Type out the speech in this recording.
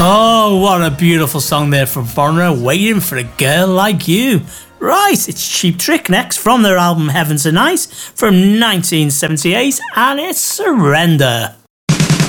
Oh, what a beautiful song there from Foreigner, Waiting for a Girl Like You. Right, it's Cheap Trick next from their album Heavens and Ice from 1978, and it's Surrender.